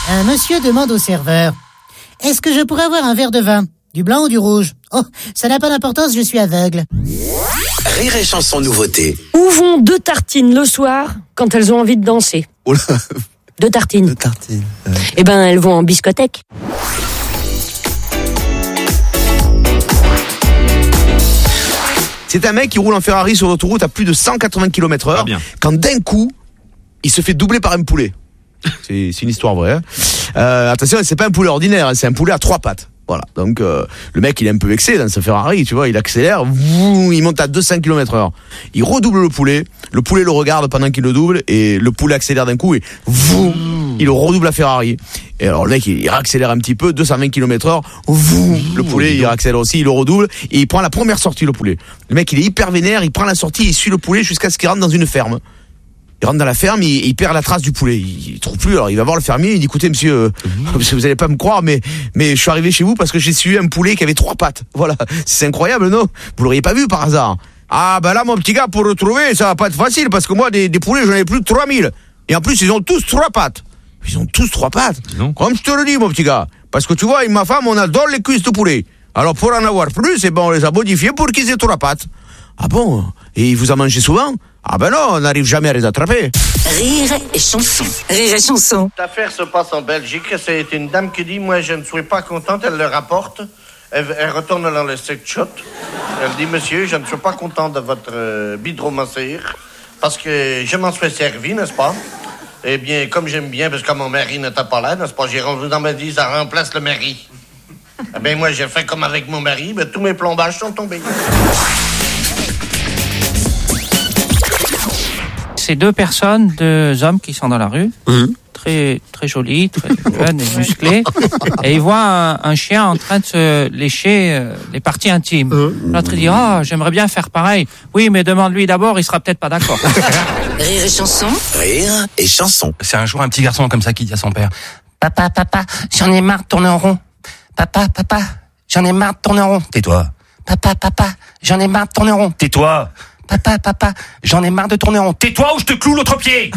Un monsieur demande au serveur: est-ce que je pourrais avoir un verre de vin? Du blanc ou du rouge? Oh, ça n'a pas d'importance, je suis aveugle. Rire et chanson nouveauté. Où vont 2 tartines le soir quand elles ont envie de danser? Oh là. 2 tartines. 2 tartines. Ouais. Eh ben, elles vont en biscothèque. C'est un mec qui roule en Ferrari sur l'autoroute à plus de 180 km/h. Quand d'un coup, il se fait doubler par un poulet. C'est une histoire vraie. Attention, c'est pas un poulet ordinaire, c'est un poulet à 3 pattes. Voilà. Donc le mec, il est un peu vexé dans sa Ferrari, tu vois, il accélère, il monte à 200 km/h. Il redouble le poulet le regarde pendant qu'il le double et le poulet accélère d'un coup et il redouble la Ferrari. Et alors le mec, il accélère un petit peu, 220 km/h, le poulet, il accélère aussi, il le redouble et il prend la première sortie, le poulet. Le mec, il est hyper vénère, il prend la sortie, il suit le poulet jusqu'à ce qu'il rentre dans une ferme. Il rentre dans la ferme, il perd la trace du poulet. Il trouve plus, alors il va voir le fermier, il dit: écoutez monsieur, vous allez pas me croire, mais je suis arrivé chez vous parce que j'ai suivi un poulet qui avait 3 pattes. Voilà, c'est incroyable, non? Vous l'auriez pas vu par hasard? Ah ben là mon petit gars, pour le trouver, ça va pas être facile parce que moi des poulets j'en ai plus de 3000. Et en plus ils ont tous 3 pattes. Ils ont tous 3 pattes. Non. Comme je te le dis mon petit gars, parce que tu vois, avec ma femme on adore les cuisses de poulet. Alors pour en avoir plus, eh ben on les a modifiés pour qu'ils aient 3 pattes. Ah bon? Et vous en mangez souvent? Ah ben non, on n'arrive jamais à les attraper. Rire et chanson. Rire et chanson. Cette affaire se passe en Belgique. C'est une dame qui dit: moi je ne suis pas contente. Elle le rapporte. Elle retourne dans le sex shop. Elle dit: monsieur, je ne suis pas contente de votre bidromasseur parce que je m'en suis servi, n'est-ce pas? Eh bien, comme j'aime bien, parce que mon mari n'était pas là, n'est-ce pas? J'ai rendu dans ma vie, ça remplace le mari. Eh bien, moi j'ai fait comme avec mon mari, ben, tous mes plombages sont tombés. C'est 2 personnes, 2 hommes qui sont dans la rue, très très jolis, très jeunes et musclés, et ils voient un chien en train de se lécher les parties intimes. L'autre dit: oh, j'aimerais bien faire pareil. Oui, mais demande-lui d'abord, il sera peut-être pas d'accord. Rire et chanson. Rire et chanson. C'est un jour un petit garçon comme ça qui dit à son père: papa, j'en ai marre de tourner en rond. Papa, j'en ai marre de tourner en rond. Tais-toi. Papa, j'en ai marre de tourner en rond. Tais-toi. Papa, j'en ai marre de tourner en rond. Tais-toi ou je te cloue l'autre pied.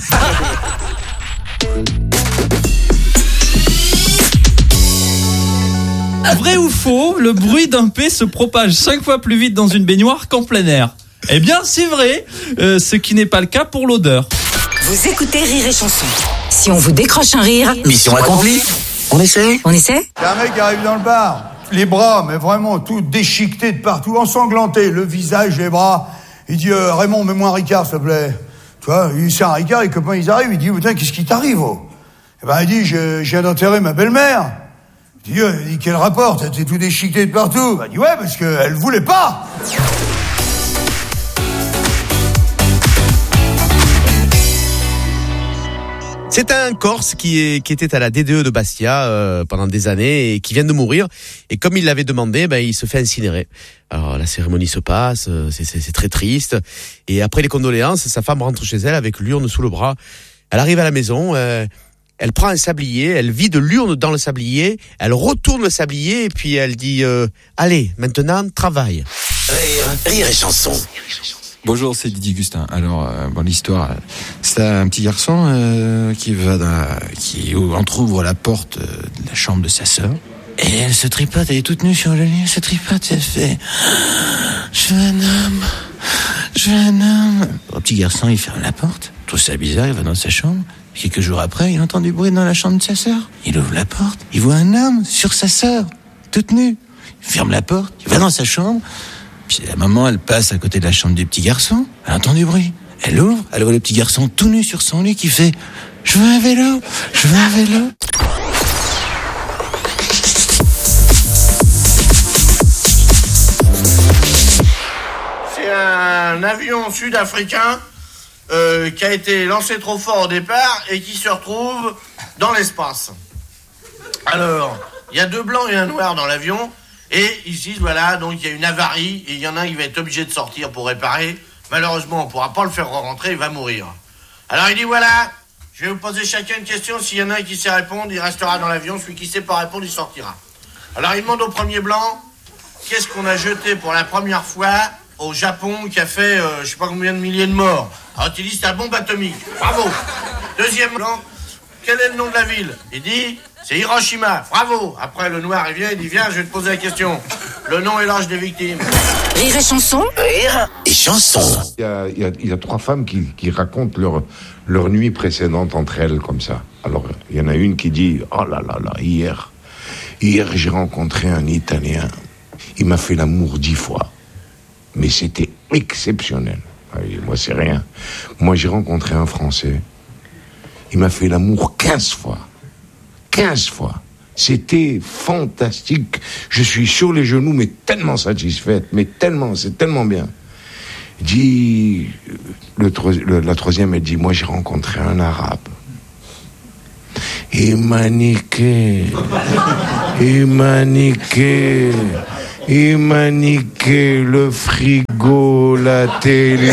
Vrai ou faux, le bruit d'un P se propage 5 fois plus vite dans une baignoire qu'en plein air? Eh bien, c'est vrai, ce qui n'est pas le cas pour l'odeur. Vous écoutez Rire et chanson. Si on vous décroche un rire, Mission accomplie. On essaie? on essaie? Il y a un mec qui arrive dans le bar, les bras, mais vraiment tout déchiquetés de partout, ensanglanté, le visage, les bras. Il dit: Raymond, mets-moi un Ricard, s'il te plaît. Tu vois, il sert un Ricard, les copains, ils arrivent, il dit: putain, qu'est-ce qui t'arrive, oh? Eh ben, il dit: je viens d'enterrer ma belle-mère. Il dit: quel rapport? T'es tout déchiqueté de partout. Il dit: ouais, parce qu'elle voulait pas. C'est un Corse qui était à la DDE de Bastia pendant des années et qui vient de mourir. Et comme il l'avait demandé, il se fait incinérer. Alors la cérémonie se passe, c'est très triste. Et après les condoléances, sa femme rentre chez elle avec l'urne sous le bras. Elle arrive à la maison, elle prend un sablier, elle vide l'urne dans le sablier, elle retourne le sablier et puis elle dit allez, maintenant travaille. Rire et chanson. Bonjour, c'est Didier Gustin. Alors, l'histoire, c'est un petit garçon qui entrouvre la porte de la chambre de sa sœur. Et elle se tripote, elle est toute nue sur le lit, elle se tripote, elle fait: je veux un homme. Le petit garçon, il ferme la porte, il trouve ça bizarre, il va dans sa chambre. Quelques jours après, il entend du bruit dans la chambre de sa sœur. Il ouvre la porte, il voit un homme sur sa sœur, toute nue. Il ferme la porte, il va dans sa chambre. Puis la maman, elle passe à côté de la chambre du petit garçon, elle entend du bruit. Elle ouvre, elle voit le petit garçon tout nu sur son lit qui fait: je veux un vélo. C'est un avion sud-africain qui a été lancé trop fort au départ et qui se retrouve dans l'espace. Alors, il y a 2 blancs et un noir dans l'avion. Et ils se disent, voilà, donc il y a une avarie, et il y en a un qui va être obligé de sortir pour réparer. Malheureusement, on ne pourra pas le faire rentrer, il va mourir. Alors il dit, voilà, je vais vous poser chacun une question, s'il y en a un qui sait répondre, il restera dans l'avion, celui qui ne sait pas répondre, il sortira. Alors il demande au premier blanc, qu'est-ce qu'on a jeté pour la première fois au Japon qui a fait, je sais pas combien de milliers de morts? Alors il dit, c'est la bombe atomique. Bravo. Deuxième blanc, quel est le nom de la ville? Il dit, c'est Hiroshima. Bravo. Après, le noir, il vient, il dit, viens, je vais te poser la question. Le nom et l'âge des victimes. Rire et chanson. Rire et chanson. Il y a 3 femmes qui racontent leur nuit précédente entre elles comme ça. Alors, il y en a une qui dit, oh là là là, hier j'ai rencontré un Italien. Il m'a fait l'amour 10 fois. Mais c'était exceptionnel. Moi, c'est rien. Moi, j'ai rencontré un Français. Il m'a fait l'amour 15 fois. 15 fois. C'était fantastique. Je suis sur les genoux, mais tellement satisfaite. C'est tellement bien. Dit, la troisième, elle dit, moi, j'ai rencontré un Arabe. Il m'a niqué. Il m'a niqué le frigo, la télé.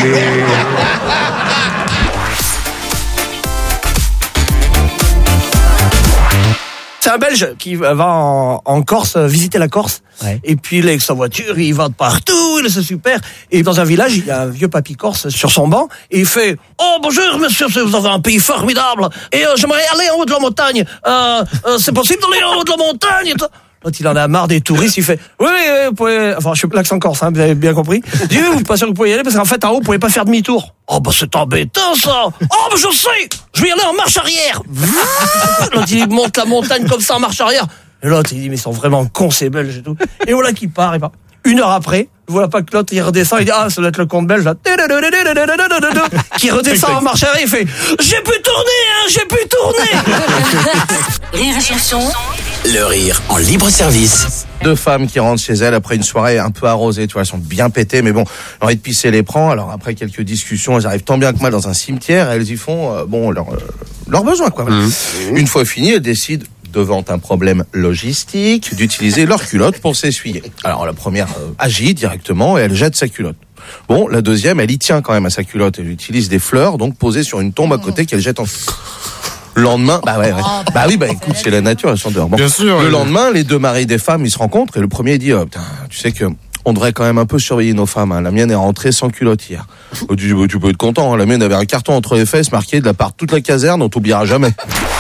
C'est un Belge qui va en Corse, visiter la Corse. Ouais. Et puis il est avec sa voiture, il va de partout, c'est super. Et dans un village, il y a un vieux papy corse sur son banc. Et il fait « Oh bonjour monsieur, vous avez un pays formidable. Et j'aimerais aller en haut de la montagne. C'est possible d'aller en haut de la montagne ?» Quand il en a marre des touristes, il fait « Oui, vous pouvez... » Enfin, je suis l'accent corse, hein, vous avez bien compris. Il dit « Oui, vous êtes pas sûr que vous pouvez y aller parce qu'en fait, en haut, vous pouvez pas faire demi-tour. » « Oh, bah c'est embêtant, ça. Oh, bah je sais. Je vais y aller en marche arrière. » L'autre, il monte la montagne comme ça en marche arrière. Et l'autre, il dit « Mais ils sont vraiment cons, ces Belges et tout. » Et voilà qu'il part, il part. 1 heure après, voilà pas que l'autre, il redescend, il dit « Ah, ça doit être le compte belge, là. » Qui redescend en marche arrière, il fait « J'ai pu tourner, hein, j'ai pu tourner. » Rire et chanson. Le rire en libre service. 2 femmes qui rentrent chez elles après une soirée un peu arrosée, tu vois, elles sont bien pétées, mais bon, l'envie de pisser les prend. Alors après quelques discussions, elles arrivent tant bien que mal dans un cimetière, et elles y font leurs besoins, quoi. Voilà. Une fois fini, elles décident, devant un problème logistique, d'utiliser leur culotte pour s'essuyer. Alors la première agit directement et elle jette sa culotte. Bon, la deuxième, elle y tient quand même à sa culotte. Elle utilise des fleurs, donc posées sur une tombe à côté qu'elle jette en... Le lendemain, écoute, c'est la nature, elles sont dehors. Bon, bien sûr. Le lendemain, les 2 maris des femmes, ils se rencontrent et le premier dit, tu sais que on devrait quand même un peu surveiller nos femmes. Hein. La mienne est rentrée sans culotte hier. Tu peux être content. Hein. La mienne avait un carton entre les fesses marqué de la part de toute la caserne, on t'oubliera jamais.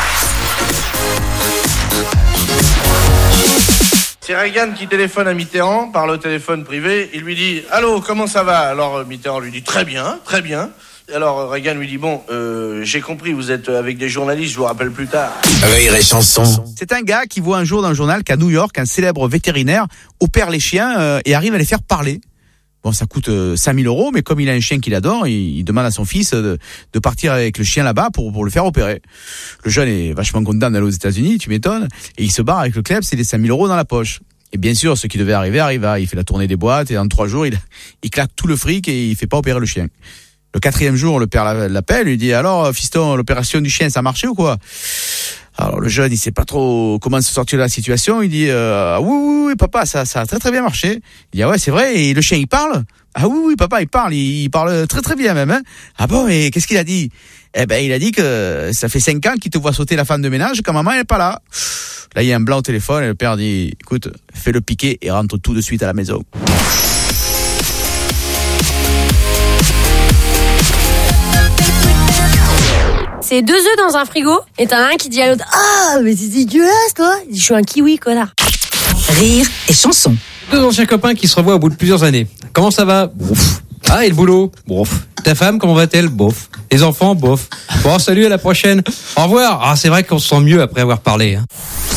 C'est Reagan qui téléphone à Mitterrand par le téléphone privé. Il lui dit « Allô, comment ça va ?» Alors Mitterrand lui dit « Très bien, très bien. » Alors Reagan lui dit « Bon, j'ai compris, vous êtes avec des journalistes, je vous rappelle plus tard. » Rire et chanson. C'est un gars qui voit un jour dans le journal qu'à New York, un célèbre vétérinaire opère les chiens et arrive à les faire parler. Bon, ça coûte 5 000 €, mais comme il a un chien qu'il adore, il demande à son fils de partir avec le chien là-bas pour le faire opérer. Le jeune est vachement content d'aller aux États-Unis, tu m'étonnes, et il se barre avec le kleps et les 5 000 € dans la poche. Et bien sûr, ce qui devait arriver arriva. Il fait la tournée des boîtes et en 3 jours, il claque tout le fric et il fait pas opérer le chien. Le 4e jour, le père l'appelle, lui dit « Alors, fiston, l'opération du chien, ça a marché ou quoi ?» Alors le jeune, il sait pas trop comment se sortir de la situation. Il dit oui, papa, ça a très très bien marché. Il dit « Ah ouais, c'est vrai, et le chien, il parle ?» « Ah oui, papa, il parle très très bien même. Hein. » « Ah bon, et qu'est-ce qu'il a dit ?» Eh ben, il a dit que ça fait 5 ans qu'il te voit sauter la femme de ménage quand maman, elle est pas là. Là, il y a un blanc au téléphone et le père dit « Écoute, fais-le piquer et rentre tout de suite à la maison. » C'est 2 œufs dans un frigo, et t'as un qui dit à l'autre « Ah, mais c'est dégueulasse, toi !» Il dit « Je suis un kiwi, connard. » Rire et chanson. 2 anciens copains qui se revoient au bout de plusieurs années. Comment ça va ? Bof. Ah, et le boulot ? Bof. Ta femme, comment va-t-elle ? Bof. Les enfants ? Bof. Bon, salut, à la prochaine. Au revoir. Ah, c'est vrai qu'on se sent mieux après avoir parlé. Hein.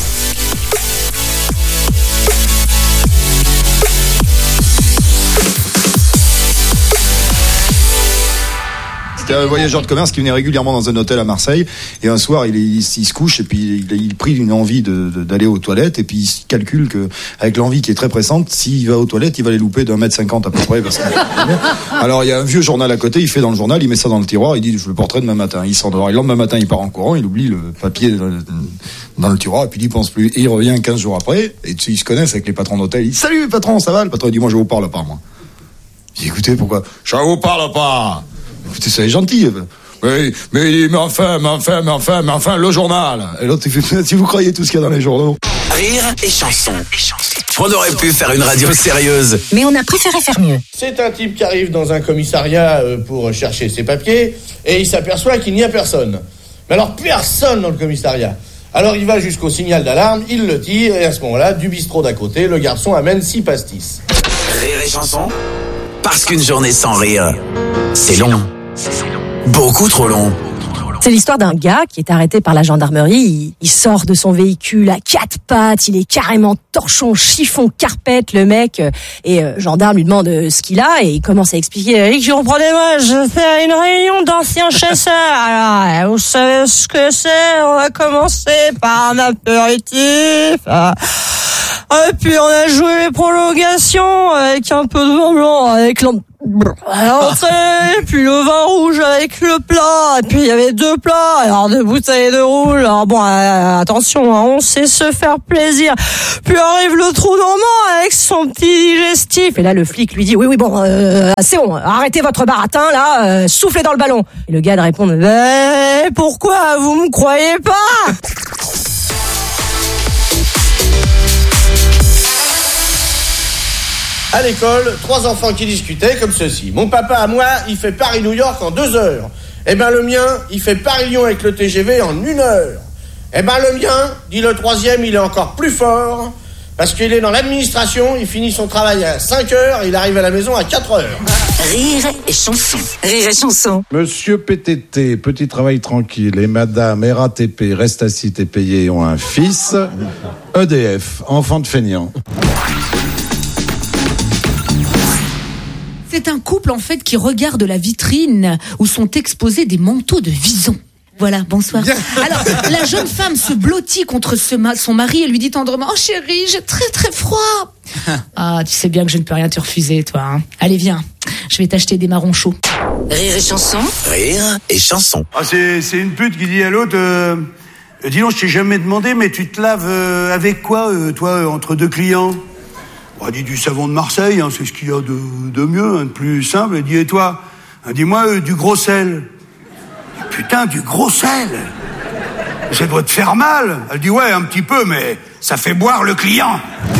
C'était un voyageur de commerce qui venait régulièrement dans un hôtel à Marseille, et un soir il se couche et puis il prit une envie d'aller aux toilettes, et puis il calcule que avec l'envie qui est très pressante, s'il va aux toilettes, il va les louper d'1,50 m à peu près parce que... Alors il y a un vieux journal à côté, il fait dans le journal, il met ça dans le tiroir, il dit je le porterai demain matin. Il s'endort, et le lendemain matin il part en courant, il oublie le papier dans le tiroir, et puis il y pense plus, et il revient 15 jours après, et ils se connaissent avec les patrons d'hôtel. Il dit salut patron, ça va? Le patron dit moi je vous parle pas, moi. Je dis écoutez, pourquoi? Je vous parle pas. Écoutez, ça est gentil. Oui, mais enfin, le journal. Et l'autre, il fait, si vous croyez tout ce qu'il y a dans les journaux. Rire et chanson. On aurait pu faire une radio sérieuse. Mais on a préféré faire mieux. C'est un type qui arrive dans un commissariat pour chercher ses papiers, et il s'aperçoit qu'il n'y a personne. Mais alors personne dans le commissariat. Alors il va jusqu'au signal d'alarme, il le tire, et à ce moment-là, du bistrot d'à côté, le garçon amène 6 pastis. Rire et chanson. Parce qu'une journée sans rire, c'est long. Beaucoup trop long. C'est l'histoire d'un gars qui est arrêté par la gendarmerie. Il sort de son véhicule à 4 pattes. Il est carrément torchon, chiffon, carpette, le mec. Et gendarme lui demande ce qu'il a et il commence à expliquer. Comprenez-moi, je fais une réunion d'anciens chasseurs. Alors, vous savez ce que c'est? On va commencer par un apéritif. Et puis on a joué les prolongations avec un peu de vin blanc, avec puis le vin rouge avec le plat, et puis il y avait 2 plats, alors 2 bouteilles de rouge. Alors bon, attention, on sait se faire plaisir. Puis arrive le trou normand avec son petit digestif, et là le flic lui dit oui bon, c'est bon, arrêtez votre baratin là, soufflez dans le ballon. Et le gars répond pourquoi vous me croyez pas? À l'école, 3 enfants qui discutaient comme ceci. Mon papa à moi, il fait Paris-New York en 2 heures. Eh ben le mien, il fait Paris-Lyon avec le TGV en 1 heure. Eh ben le mien, dit le 3e, il est encore plus fort, parce qu'il est dans l'administration, il finit son travail à 5 heures, il arrive à la maison à 4 heures. Rire et chanson. Rire et chanson. Monsieur PTT, petit travail tranquille, et madame RATP, reste assis, t'es payé, ont un fils. EDF, enfant de feignant. C'est un couple en fait qui regarde la vitrine où sont exposés des manteaux de vison. Voilà, bonsoir. Alors, la jeune femme se blottit contre son mari et lui dit tendrement « Oh chérie, j'ai très très froid !» Ah, tu sais bien que je ne peux rien te refuser, toi. Hein. Allez, viens, je vais t'acheter des marrons chauds. Rire et chanson. Rire et chanson. Ah, c'est une pute qui dit à l'autre dis donc, je t'ai jamais demandé, mais tu te laves avec quoi, toi, entre 2 clients? On dit du savon de Marseille, hein, c'est ce qu'il y a de mieux, hein, de plus simple. Elle dit, et toi? Dis-moi du gros sel. Putain, du gros sel? Ça doit te faire mal. Elle dit, ouais, un petit peu, mais ça fait boire le client.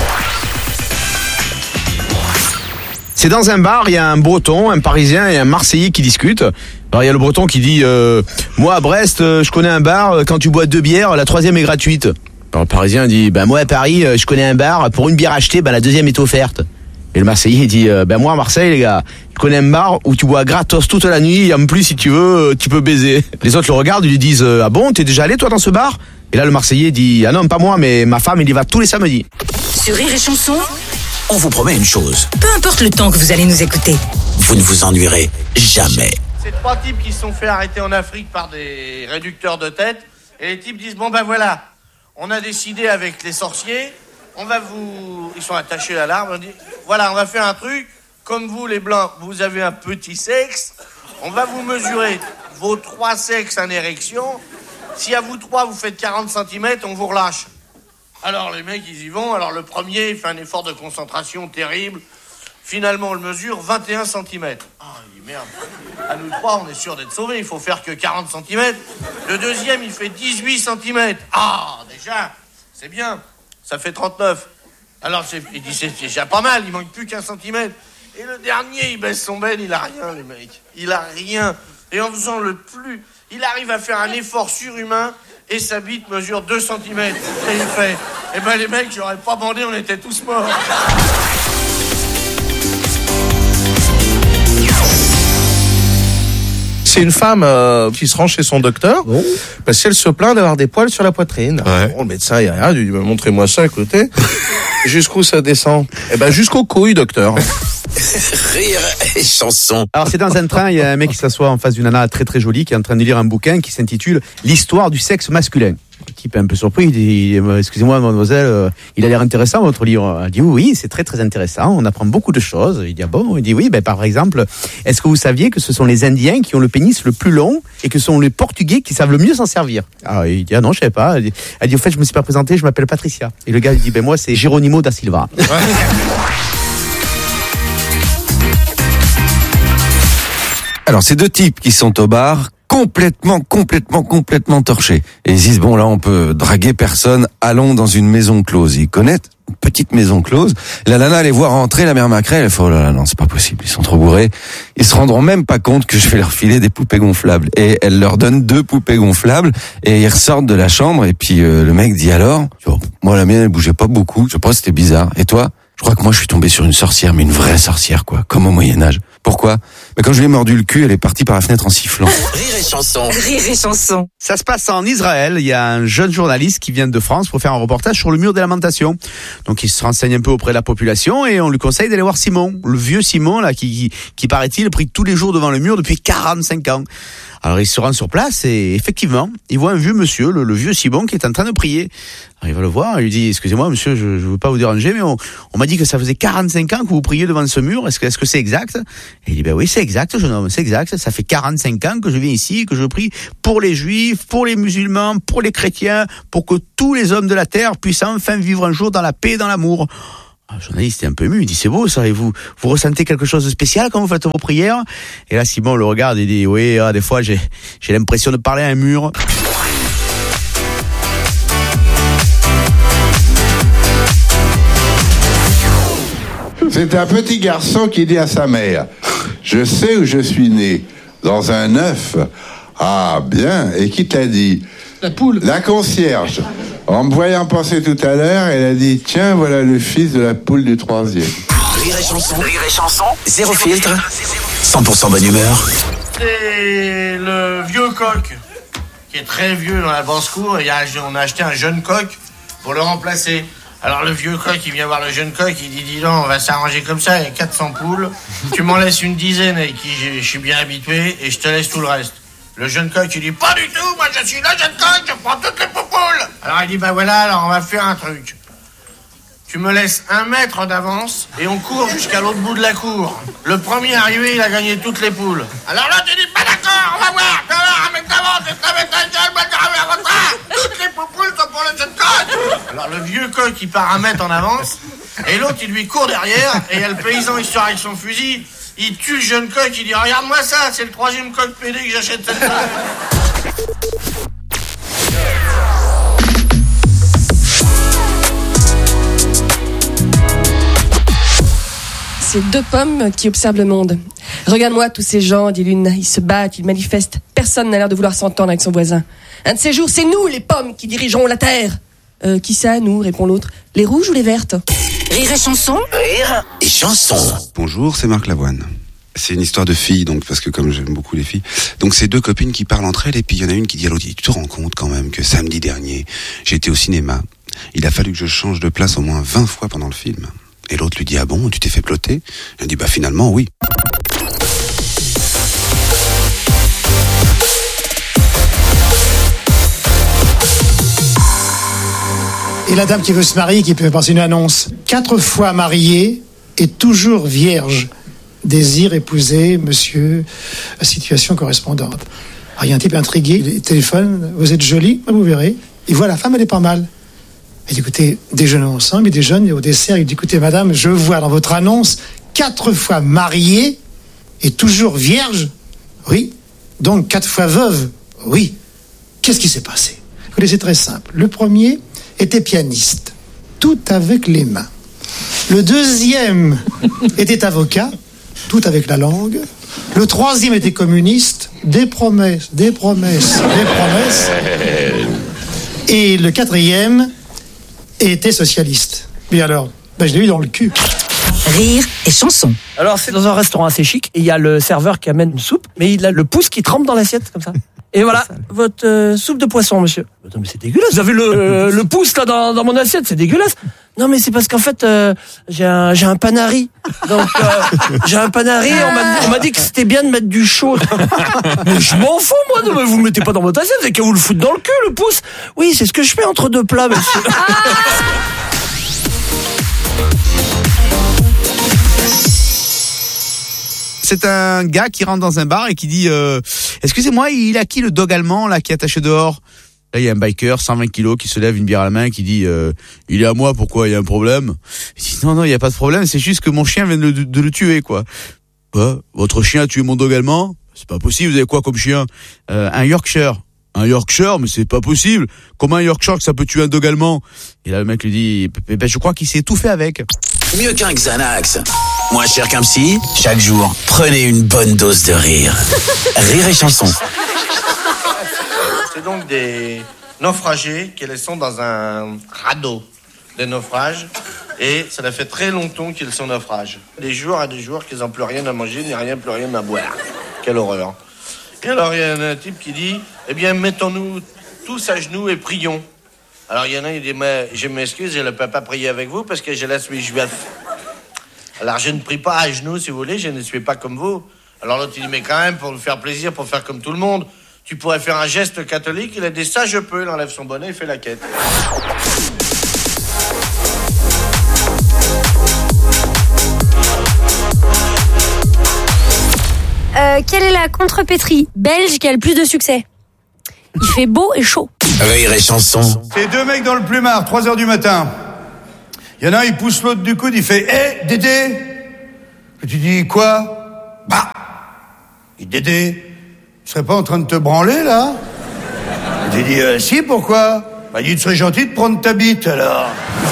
C'est dans un bar, il y a un Breton, un Parisien et un Marseillais qui discutent. Alors il y a le Breton qui dit moi à Brest, je connais un bar, quand tu bois 2 bières, la 3e est gratuite. Alors le Parisien dit moi à Paris, je connais un bar, pour une bière achetée, la 2e est offerte. Et le Marseillais dit moi à Marseille les gars, je connais un bar où tu bois gratos toute la nuit, et en plus si tu veux, tu peux baiser. Les autres le regardent, ils lui disent ah bon, t'es déjà allé toi dans ce bar? Et là le Marseillais dit ah non pas moi, mais ma femme il y va tous les samedis. Sur Rire et Chanson, on vous promet une chose. Peu importe le temps que vous allez nous écouter, vous ne vous ennuierez jamais. C'est 3 types qui se sont fait arrêter en Afrique par des réducteurs de tête. Et les types disent, bon ben voilà, on a décidé avec les sorciers, ils sont attachés à l'arbre, on dit, voilà, on va faire un truc, comme vous les blancs, vous avez un petit sexe, on va vous mesurer vos 3 sexes en érection, si à vous 3 vous faites 40 cm, on vous relâche. Alors les mecs ils y vont, alors le premier il fait un effort de concentration terrible, finalement on le mesure 21 cm. Ah il dit merde, à nous 3 on est sûr d'être sauvés, il faut faire que 40 cm. Le deuxième il fait 18 cm. Ah déjà, c'est bien, ça fait 39. Alors il dit c'est déjà pas mal, il manque plus qu'un centimètre. Et le dernier il baisse son ben, il a rien les mecs, il a rien. Et en faisant le plus, il arrive à faire un effort surhumain. Et sa bite mesure 2 cm. Et il fait, eh ben les mecs, j'aurais pas bandé, on était tous morts. C'est une femme qui se rend chez son docteur parce qu'elle se plaint d'avoir des poils sur la poitrine. Ouais. Bon, le médecin, il y a rien, il dit montrez-moi ça, écoutez. Jusqu'où ça descend? Eh ben jusqu'aux couilles, docteur. Rire et chanson. Alors c'est dans un train, il y a un mec qui s'assoit en face d'une nana très très jolie qui est en train de lire un bouquin qui s'intitule L'histoire du sexe masculin. Le type est un peu surpris, il dit excusez-moi mademoiselle, il a l'air intéressant votre livre. Elle dit oui, c'est très très intéressant, on apprend beaucoup de choses. Il dit ah bon? Il dit oui, par exemple, est-ce que vous saviez que ce sont les Indiens qui ont le pénis le plus long et que ce sont les Portugais qui savent le mieux s'en servir? Ah il dit ah non, je savais pas. Elle dit au fait je me suis pas présenté, je m'appelle Patricia. Et le gars il dit moi c'est Geronimo da Silva. Ouais. Alors, c'est 2 types qui sont au bar. complètement torché. Et ils disent, bon, là, on peut draguer personne, allons dans une maison close. Ils connaissent une petite maison close. La nana les voit rentrer, la mère Macrel, elle fait, oh là là, non, c'est pas possible, ils sont trop bourrés. Ils se rendront même pas compte que je vais leur filer des poupées gonflables. Et elle leur donne 2 poupées gonflables, et ils ressortent de la chambre, et puis le mec dit alors, oh, moi la mienne, elle bougeait pas beaucoup, je pense que c'était bizarre. Et toi? Je crois que moi je suis tombé sur une sorcière, mais une vraie sorcière, quoi, comme au Moyen-Âge. Pourquoi? Quand je lui ai mordu le cul, elle est partie par la fenêtre en sifflant. Rire et chanson. Rire et chanson. Ça se passe en Israël. Il y a un jeune journaliste qui vient de France pour faire un reportage sur le mur des lamentations. Donc il se renseigne un peu auprès de la population et on lui conseille d'aller voir Simon, le vieux Simon là qui paraît-il prie tous les jours devant le mur depuis 45 ans. Alors il se rend sur place et effectivement, il voit un vieux monsieur, le vieux Simon qui est en train de prier. Alors il va le voir, il lui dit excusez-moi monsieur, je veux pas vous déranger mais on m'a dit que ça faisait 45 ans que vous priez devant ce mur. Est-ce que c'est exact? Et il dit ben oui, c'est exact jeune homme, c'est exact. Ça fait 45 ans que je viens ici, que je prie pour les juifs, pour les musulmans, pour les chrétiens, pour que tous les hommes de la terre puissent enfin vivre un jour dans la paix et dans l'amour. Le journaliste est un peu ému, il dit c'est beau ça, et vous ressentez quelque chose de spécial quand vous faites vos prières? Et là Simon le regarde et dit oui, des fois j'ai l'impression de parler à un mur. C'est un petit garçon qui dit à sa mère, je sais où je suis né, dans un œuf. Ah bien, et qui t'a dit? La poule. La concierge. En me voyant passer tout à l'heure, elle a dit, tiens, voilà le fils de la poule du 3e. Rire et chanson. Zéro filtre. 100% bonne humeur. C'est le vieux coq, qui est très vieux dans la basse-cour, et on a acheté un jeune coq pour le remplacer. Alors le vieux coq, il vient voir le jeune coq, il dit, dis donc, on va s'arranger comme ça, il y a 400 poules, tu m'en laisses une dizaine avec qui je suis bien habitué, et je te laisse tout le reste. Le jeune coq, il dit, pas du tout, moi je suis le jeune coq, je prends toutes les poupoules. Alors il dit, bah voilà, alors on va faire un truc. Tu me laisses 1 mètre d'avance et on court jusqu'à l'autre bout de la cour. Le premier arrivé, il a gagné toutes les poules. Alors là, tu dis, pas d'accord, on va voir. Tu vas voir, 1 mètre d'avance, et 1 mètre d'avance, toutes les poupoules sont pour le jeune coq. Alors le vieux coq, il part 1 mètre en avance et l'autre, il lui court derrière et il y a le paysan, il sort avec son fusil. Il tue le jeune coq, il dit, regarde-moi ça, c'est le 3e coq pédé que j'achète cette fois. C'est 2 pommes qui observent le monde. Regarde-moi tous ces gens, dit l'une, ils se battent, ils manifestent. Personne n'a l'air de vouloir s'entendre avec son voisin. Un de ces jours, c'est nous, les pommes, qui dirigerons la terre. Qui ça, nous, répond l'autre. Les rouges ou les vertes? Rire et chanson. Rire et chanson. Bonjour, c'est Marc Lavoine. C'est une histoire de filles, donc, parce que comme j'aime beaucoup les filles. Donc c'est 2 copines qui parlent entre elles, et puis il y en a une qui dit à l'autre, tu te rends compte quand même que samedi dernier, j'étais au cinéma. Il a fallu que je change de place au moins 20 fois pendant le film. Et l'autre lui dit, ah bon, tu t'es fait ploter? Elle dit, bah finalement, oui. Et la dame qui veut se marier, qui peut passer une annonce. 4 fois mariée et toujours vierge. Désire épouser monsieur, situation correspondante. Alors, il y a un type intrigué, il téléphone, vous êtes jolie, vous verrez. Il voit la femme, elle est pas mal. Il dit, écoutez, déjeunons ensemble, il déjeune, et au dessert, il dit, écoutez, madame, je vois dans votre annonce 4 fois mariée et toujours vierge. Oui. Donc 4 fois veuve. Oui. Qu'est-ce qui s'est passé? Écoutez, c'est très simple. Le premier était pianiste, tout avec les mains. Le deuxième était avocat, tout avec la langue. Le troisième était communiste, des promesses, des promesses, des promesses. Et le 4e était socialiste. Mais alors, je l'ai eu dans le cul. Rire et chanson. Alors c'est dans un restaurant assez chic, et il y a le serveur qui amène une soupe, mais il a le pouce qui trempe dans l'assiette, comme ça. Et voilà, votre soupe de poisson, monsieur. Non mais c'est dégueulasse, vous avez le pouce là dans mon assiette, c'est dégueulasse. Non mais c'est parce qu'en fait, j'ai un panari. Donc j'ai un panari, on m'a dit que c'était bien de mettre du chaud. Mais je m'en fous moi, non mais vous le mettez pas dans votre assiette, vous avez qu'à vous le foutre dans le cul, le pouce. Oui, c'est ce que je fais entre 2 plats, monsieur. C'est un gars qui rentre dans un bar et qui dit excusez-moi, il a qui le dog allemand là qui est attaché dehors? Là, il y a un biker, 120 kilos, qui se lève, une bière à la main, qui dit il est à moi, pourquoi, il y a un problème? Il dit non, il n'y a pas de problème, c'est juste que mon chien vient de le tuer, quoi. Votre chien a tué mon dog allemand? C'est pas possible, vous avez quoi comme chien? Un Yorkshire. Un Yorkshire, mais c'est pas possible. Comment un Yorkshire que ça peut tuer un dog allemand? Et là, le mec lui dit, ben, je crois qu'il s'est étouffé avec. Mieux qu'un Xanax, moins cher qu'un psy, chaque jour, prenez une bonne dose de rire. Rire et chanson. C'est donc des naufragés qui sont dans un radeau de naufrage. Et ça fait très longtemps qu'ils sont naufrages. Des jours qu'ils n'ont plus rien à manger, ni rien, plus rien à boire. Quelle horreur. Et alors, il y a un type qui dit, eh bien, mettons-nous tous à genoux et prions. Alors, il y en a, il dit, mais je m'excuse, je ne peux pas prier avec vous parce que je suis juif. Alors, je ne prie pas à genoux, si vous voulez, je ne suis pas comme vous. Alors, l'autre, il dit, mais quand même, pour nous faire plaisir, pour faire comme tout le monde, tu pourrais faire un geste catholique. Il a dit, ça, je peux. Il enlève son bonnet, il fait la quête. Quelle est la contrepétrie belge qui a le plus de succès? Il fait beau et chaud. Rire et chanson. C'est deux mecs dans le plumard, 3h du matin. Il y en a un, il pousse l'autre du coude, il fait « Hé, Dédé !» Et tu dis « Quoi ?»« Bah !» Il dit « Dédé, tu serais pas en train de te branler, là ?» Et tu dis « Si, pourquoi ?» Bah, il dit « Tu serais gentil de prendre ta bite, alors. »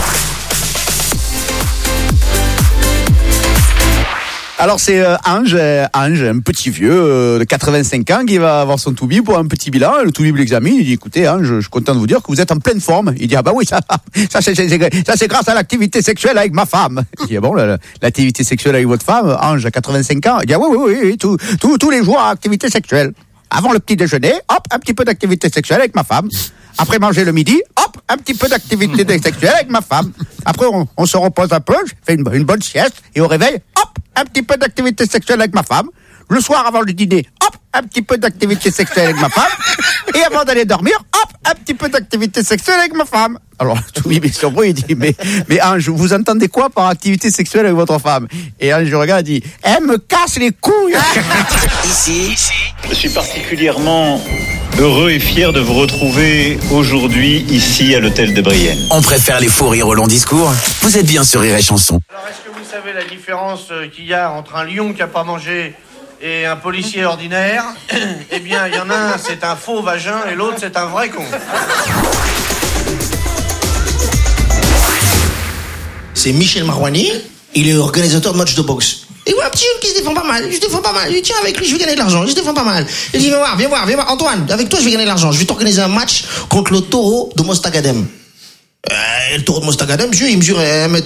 Alors c'est Ange, un petit vieux de 85 ans qui va avoir son toubib pour un petit bilan. Le toubib l'examine, il dit écoutez Ange, je suis content de vous dire que vous êtes en pleine forme. Il dit ah bah oui, ça c'est grâce à l'activité sexuelle avec ma femme. Il dit bon, l'activité sexuelle avec votre femme, Ange à 85 ans, il dit ah oui, tous les jours activité sexuelle. Avant le petit déjeuner, hop, un petit peu d'activité sexuelle avec ma femme. Après manger le midi, hop, un petit peu d'activité sexuelle avec ma femme. Après, on se repose un peu, je fais une bonne sieste, et au réveil, hop, un petit peu d'activité sexuelle avec ma femme. Le soir, avant le dîner, hop, un petit peu d'activité sexuelle avec ma femme. Et avant d'aller dormir, hop, un petit peu d'activité sexuelle avec ma femme. Alors, tout le monde surpris, il dit, mais Ange, vous entendez quoi par activité sexuelle avec votre femme? Et Ange regarde et dit, elle me casse les couilles. Ici, je suis particulièrement heureux et fier de vous retrouver aujourd'hui ici à l'hôtel de Brienne. On préfère les faux rires au long discours. Vous êtes bien sur Rire et chanson. Alors, est-ce que vous savez la différence qu'il y a entre un lion qui n'a pas mangé et un policier ordinaire? Eh bien, il y en a un, c'est un faux vagin, et l'autre, c'est un vrai con. C'est Michel Marouani, il est organisateur de matchs de boxe. Et ouais, un petit jeune qui se défend pas mal, je dis tiens, avec lui, je vais gagner de l'argent, je se défend pas mal. Il dit, viens voir, Antoine, avec toi, je vais gagner de l'argent, je vais t'organiser un match contre le taureau de Mostagadem. Le taureau de Mostagadem, monsieur, il mesure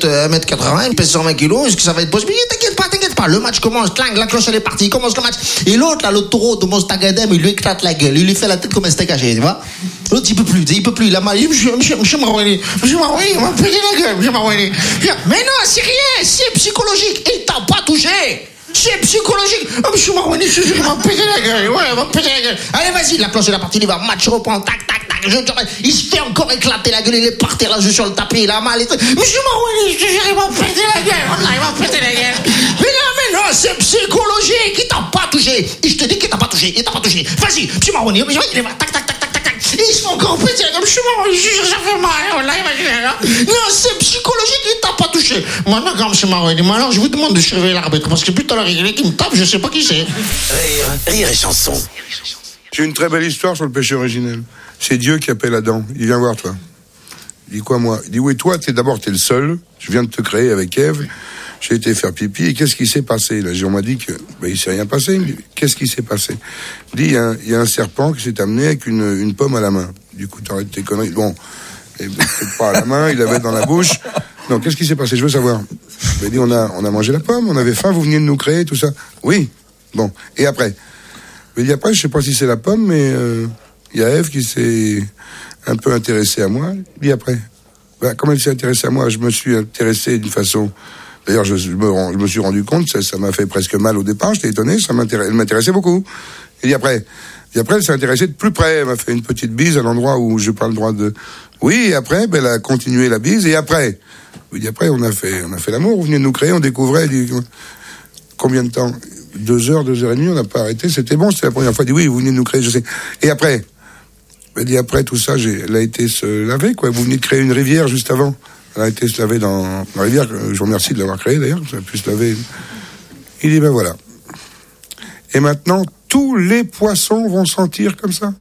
1m80, il pèse 120 kilos, est-ce que ça va être possible? T'inquiète pas, le match commence, clang, la cloche elle est partie, il commence le match. Et l'autre, là, le taureau de Mostagadem, il lui éclate la gueule, il lui fait la tête comme un steak haché, tu vois? L'autre, il peut plus, il a mal, il dit, monsieur Marouani, il m'a pété la gueule, monsieur Marouani. Mais non, c'est rien, c'est psychologique, il t'a pas touché. C'est psychologique. Oh, monsieur Marouani, il m'a pété la gueule. Ouais, il m'a pété la gueule. Allez, vas-y, la cloche est la partie, il va, match reprend, tac. Il se fait encore éclater la gueule, il est par terre là, je suis sur le tapis, il a mal. Monsieur Marouani, je te jure, il m'a pété la gueule. Il m'a pété la gueule. Mais non, c'est psychologique, il t'a pas touché. Et je te dis qu'il t'a pas touché, il t'a pas touché. Vas-y, monsieur Marouani, il va, tac. Il se fait encore péter la gueule. Monsieur Marouani, je te jure, ça fait mal. Non, c'est psychologique, il t'a pas touché. Maintenant, quand monsieur Marouani, maintenant, je vous demande de surveiller l'arbitre, parce que plus tard, il est qui me tape, je sais pas qui c'est. Rire et chanson. J'ai une très belle histoire sur le péché originel. C'est Dieu qui appelle Adam. Il dit, viens voir, toi. Il dit, quoi, moi? Il dit, oui, toi, t'es le seul. Je viens de te créer avec Ève. J'ai été faire pipi. Et qu'est-ce qui s'est passé? Là, on m'a dit que, il s'est rien passé. Il me dit, qu'est-ce qui s'est passé? Il dit, il y a un serpent qui s'est amené avec une pomme à la main. Du coup, t'arrêtes tes conneries. Bon. Et peut-être pas à la main, il l'avait dans la bouche. Non, qu'est-ce qui s'est passé? Je veux savoir. Il m'a dit, on a mangé la pomme, on avait faim, vous veniez de nous créer, tout ça. Oui. Bon. Et après? Il m'a dit, après, je sais pas si c'est la pomme, mais, il y a Ève qui s'est un peu intéressée à moi. Et après, comme elle s'est intéressée à moi, je me suis intéressé d'une façon... D'ailleurs, je me suis rendu compte, ça m'a fait presque mal au départ, j'étais étonné, elle m'intéressait beaucoup. Et après, elle s'est intéressée de plus près, elle m'a fait une petite bise à l'endroit où j'ai pas le droit de... Oui, et après, elle a continué la bise, et après, on a fait l'amour, vous venez de nous créer, on découvrait, elle dit, combien de temps? 2 heures, 2 heures et demie, on n'a pas arrêté, c'était bon, c'était la première fois, elle dit, oui, vous venez de nous créer, je sais. Et après, elle dit, après tout ça, elle a été se laver, quoi, vous venez de créer une rivière juste avant. Elle a été se laver dans la rivière, je vous remercie de l'avoir créée d'ailleurs, ça a pu se laver. Il dit, ben voilà. Et maintenant, tous les poissons vont sentir comme ça.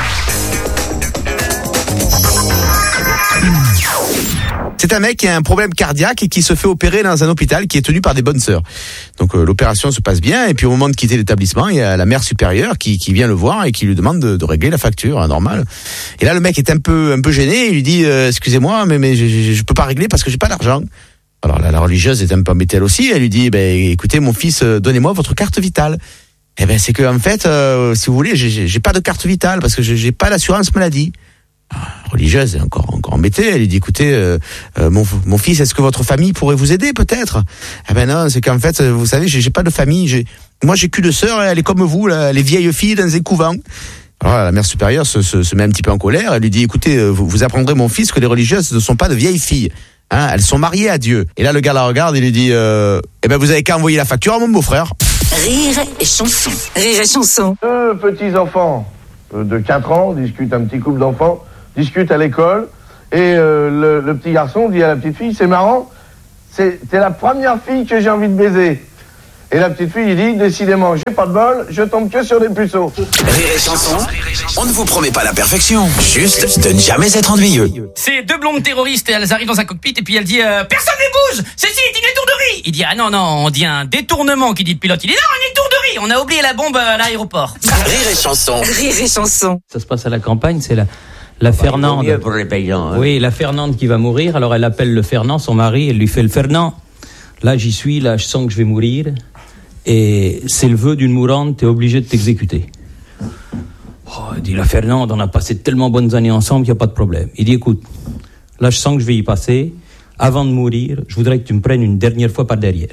C'est un mec qui a un problème cardiaque et qui se fait opérer dans un hôpital qui est tenu par des bonnes sœurs. Donc l'opération se passe bien et puis au moment de quitter l'établissement, il y a la mère supérieure qui vient le voir et qui lui demande de régler la facture, normal. Et là le mec est un peu gêné, il lui dit excusez-moi mais je peux pas régler parce que j'ai pas d'argent. Alors la religieuse est un peu embêtée elle aussi, elle lui dit écoutez mon fils, donnez-moi votre carte vitale. C'est que en fait si vous voulez, j'ai pas de carte vitale parce que j'ai pas d'assurance maladie. Religieuse est encore embêtée, elle lui dit écoutez mon fils, est-ce que votre famille pourrait vous aider peut-être? Non, c'est qu'en fait vous savez j'ai pas de famille, moi j'ai qu'une sœur, elle est comme vous là, les vieilles filles dans un couvent. Alors la mère supérieure se met un petit peu en colère, elle lui dit écoutez vous apprendrez mon fils que les religieuses ne sont pas de vieilles filles. Elles sont mariées à Dieu. Et là le gars la regarde et lui dit vous avez qu'à envoyer la facture à mon beau-frère. Rire et chanson. Rire et chanson. Deux petits enfants de 4 ans discutent, un petit couple d'enfants discute à l'école et le petit garçon dit à la petite fille c'est marrant, t'es la première fille que j'ai envie de baiser. Et la petite fille dit décidément j'ai pas de bol, je tombe que sur des puceaux. Rire et chanson, on ne vous promet pas la perfection, juste de ne jamais être ennuyeux. C'est deux blondes terroristes et elles arrivent dans un cockpit et puis elle dit personne ne bouge, Cécile dit une étourderie. Il dit ah non on dit un détournement, qui dit le pilote, il dit non une étourderie, on a oublié la bombe à l'aéroport. Rire et chanson. Rire et chanson. Ça se passe à la campagne, c'est la Fernande. Mieux pour les paysans, hein. Oui, la Fernande qui va mourir. Alors elle appelle le Fernand, son mari, elle lui fait le Fernand. Là j'y suis, là je sens que je vais mourir. Et c'est le vœu d'une mourante, t'es obligé de t'exécuter. Elle dit la Fernande, on a passé tellement bonnes années ensemble qu'il n'y a pas de problème. Il dit écoute, là je sens que je vais y passer. Avant de mourir, je voudrais que tu me prennes une dernière fois par derrière.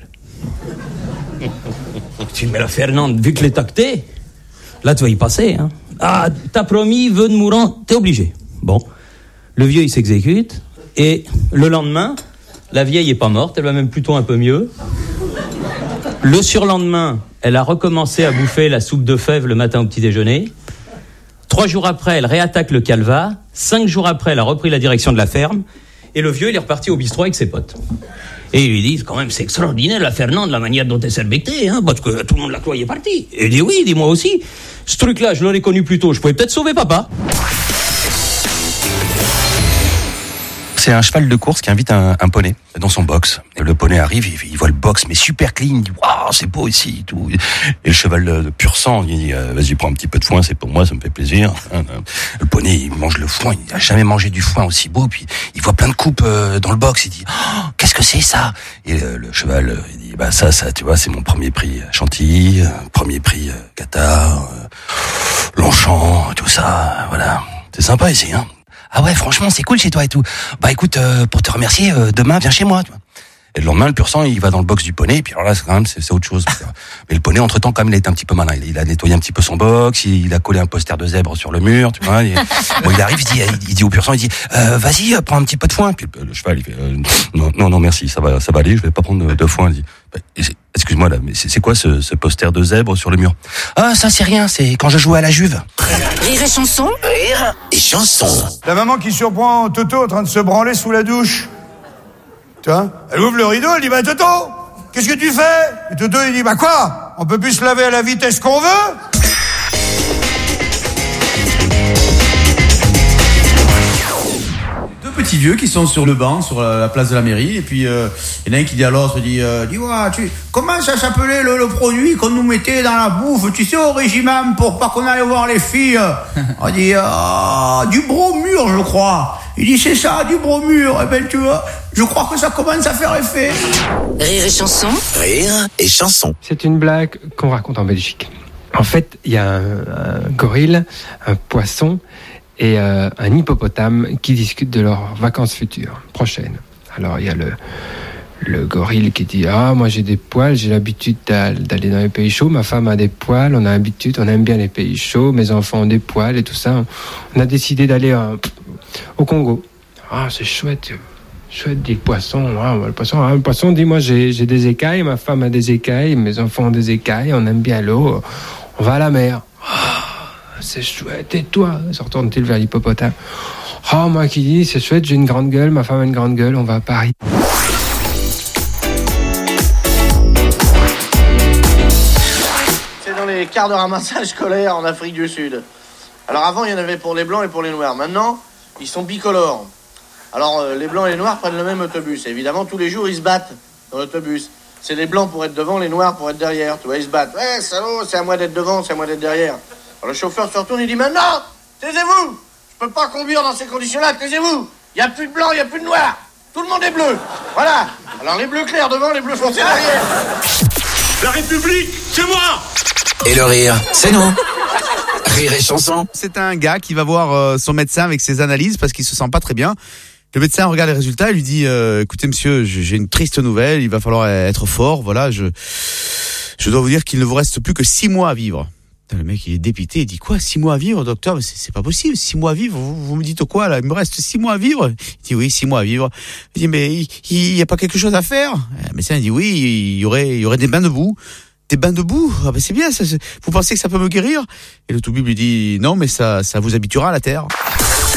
Tu dis mais la Fernande, vu que je l'ai tacté, là tu vas y passer, hein. Ah, t'as promis, vœu de mourant, t'es obligé. Bon, le vieux il s'exécute et le lendemain, la vieille est pas morte, elle va même plutôt un peu mieux. Le surlendemain, elle a recommencé à bouffer la soupe de fèves le matin au petit déjeuner. 3 jours après, elle réattaque le calva. 5 jours après, elle a repris la direction de la ferme. Et le vieux, il est reparti au bistrot avec ses potes. Et ils lui disent, quand même, c'est extraordinaire la Fernande, la manière dont elle s'est bectée, hein, parce que tout le monde la croyait partie. Et il dit oui, dis-moi aussi. Ce truc-là, je l'aurais connu plus tôt, je pouvais peut-être sauver papa. C'est un cheval de course qui invite un poney dans son box. Et le poney arrive, il voit le box, mais super clean. Il dit waouh, c'est beau ici. Et tout. Et le cheval de pur sang, il dit vas-y, prends un petit peu de foin, c'est pour moi, ça me fait plaisir. Le poney, il mange le foin. Il n'a jamais mangé du foin aussi beau. Puis il voit plein de coupes dans le box. Il dit oh, qu'est-ce que c'est ça? Et le cheval, il dit ça, tu vois, c'est mon premier prix Chantilly, premier prix Qatar, Longchamp, tout ça. Voilà, c'est sympa ici, hein. Ah ouais, franchement, c'est cool chez toi et tout. Bah écoute, pour te remercier, demain, viens chez moi. Tu vois. Et le lendemain, le pur sang, il va dans le box du poney. Et puis alors là, c'est autre chose. Mais le poney, entre-temps, quand même, il a été un petit peu malin. Il a nettoyé un petit peu son box. Il a collé un poster de zèbre sur le mur. Tu vois. Bon, il arrive, il dit au pur sang, il dit vas-y, prends un petit peu de foin. Puis le cheval, il fait non, merci, ça va aller. Je vais pas prendre de foin. Il dit excuse-moi là, mais c'est quoi ce poster de zèbre sur le mur? Ah, ça c'est rien. C'est quand je jouais à la Juve. Rire et chanson. Rire et chanson. La maman qui surprend Toto en train de se branler sous la douche. Tu vois, elle ouvre le rideau, elle dit Toto, qu'est-ce que tu fais? Et Toto il dit quoi? On peut plus se laver à la vitesse qu'on veut? Deux petits vieux qui sont sur le banc, sur la place de la mairie, et puis il y en a un qui dit à l'autre, comment ça s'appelait le produit qu'on nous mettait dans la bouffe, tu sais, au régiment, pour pas qu'on aille voir les filles? On dit du bromure, je crois. Il dit c'est ça, du bromure. Eh ben tu vois, je crois que ça commence à faire effet. Rire et chanson. Rire et chanson. C'est une blague qu'on raconte en Belgique. En fait, il y a un gorille, un poisson et un hippopotame qui discutent de leurs vacances futures, prochaines. Alors il y a le gorille qui dit moi j'ai des poils, j'ai l'habitude d'aller dans les pays chauds, ma femme a des poils, on a l'habitude, on aime bien les pays chauds, mes enfants ont des poils et tout ça. On a décidé d'aller au Congo. C'est chouette, dit le poisson. Le poisson dit moi j'ai des écailles, ma femme a des écailles, mes enfants ont des écailles, on aime bien l'eau, on va à la mer. C'est chouette, et toi? Se retourne-t-il vers l'hippopotame. Moi qui dis c'est chouette, j'ai une grande gueule, ma femme a une grande gueule, on va à Paris. les cars de ramassage scolaire en Afrique du Sud. Alors avant, il y en avait pour les blancs et pour les noirs. Maintenant, ils sont bicolores. Alors les blancs et les noirs prennent le même autobus. Et évidemment, tous les jours, ils se battent dans l'autobus. C'est les blancs pour être devant, les noirs pour être derrière. Tu vois, ils se battent. Ouais, salaud, c'est à moi d'être devant, c'est à moi d'être derrière. Alors le chauffeur se retourne, il dit, maintenant, taisez-vous. Je peux pas conduire dans ces conditions-là, taisez-vous. Il y a plus de blanc, il y a plus de noir. Tout le monde est bleu. Voilà. Alors les bleus clairs devant, les bleus foncés derrière. La République, c'est moi. Et le rire, c'est nous. Rire et chanson. C'est un gars qui va voir son médecin avec ses analyses parce qu'il se sent pas très bien. Le médecin regarde les résultats et lui dit écoutez monsieur, j'ai une triste nouvelle, il va falloir être fort, voilà, je dois vous dire qu'il ne vous reste plus que 6 mois à vivre. Le mec, il est dépité, il dit quoi, 6 mois à vivre, docteur? Mais c'est pas possible, 6 mois à vivre, vous me dites quoi là? Il me reste 6 mois à vivre? Il dit oui, 6 mois à vivre. Il dit mais il y a pas quelque chose à faire? Le médecin dit oui, il y aurait des bains de boue. Des bains de boue? Ah ben c'est bien, vous pensez que ça peut me guérir? Et le toubib lui dit non, mais ça vous habituera à la terre.